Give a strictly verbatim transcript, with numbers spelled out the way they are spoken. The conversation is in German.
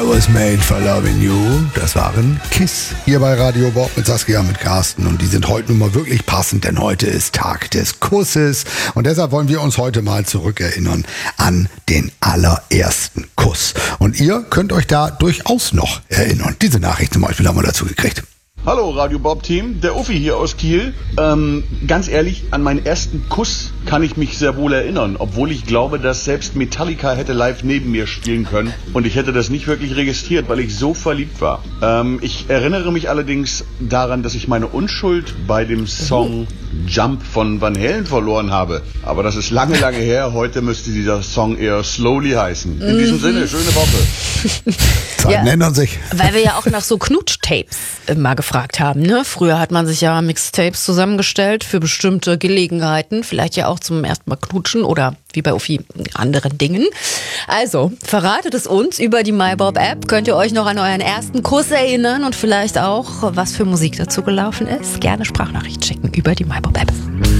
I was made for loving you. Das waren Kiss hier bei Radio Bob mit Saskia, mit Carsten. Und die sind heute nun mal wirklich passend, denn heute ist Tag des Kusses. Und deshalb wollen wir uns heute mal zurückerinnern an den allerersten Kuss. Und ihr könnt euch da durchaus noch erinnern. Diese Nachricht zum Beispiel haben wir dazu gekriegt. Hallo Radio Bob Team, der Uffi hier aus Kiel. Ähm, ganz ehrlich, an meinen ersten Kuss kann ich mich sehr wohl erinnern, obwohl ich glaube, dass selbst Metallica hätte live neben mir spielen können und ich hätte das nicht wirklich registriert, weil ich so verliebt war. Ähm, ich erinnere mich allerdings daran, dass ich meine Unschuld bei dem Song Jump von Van Halen verloren habe. Aber das ist lange, lange her. Heute müsste dieser Song eher Slowly heißen. In diesem Sinne, schöne Woche. Zeiten ja, ändern sich. Weil wir ja auch nach so Knutsch-Tapes immer gefragt haben. Ne? Früher hat man sich ja Mixtapes zusammengestellt für bestimmte Gelegenheiten. Vielleicht ja auch zum ersten Mal knutschen oder wie bei Uffi anderen Dingen. Also, verratet es uns über die MyBob-App. Könnt ihr euch noch an euren ersten Kuss erinnern und vielleicht auch, was für Musik dazu gelaufen ist? Gerne Sprachnachricht schicken über die MyBob-App.